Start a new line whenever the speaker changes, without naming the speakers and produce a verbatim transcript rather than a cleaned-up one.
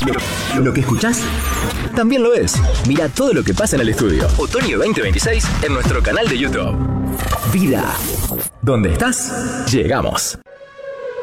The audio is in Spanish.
Lo, lo que escuchás también lo es. Mira todo lo que pasa en el estudio. Otoño veinte veintiséis en nuestro canal de YouTube. Vida. ¿Dónde estás? Llegamos.